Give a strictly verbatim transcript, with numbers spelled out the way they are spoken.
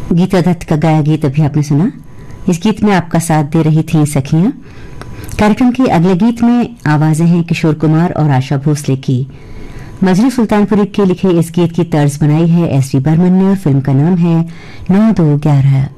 गीता दत्त का गाया गीत अभी आपने सुना। इस गीत में आपका साथ दे रही थी सखियां। कार्यक्रम के अगले गीत में आवाजें हैं किशोर कुमार और आशा भोसले की। मजरू सुल्तानपुरी के लिखे इस गीत की तर्ज बनाई है एस डी बर्मन ने और फिल्म का नाम है नौ दो ग्यारह।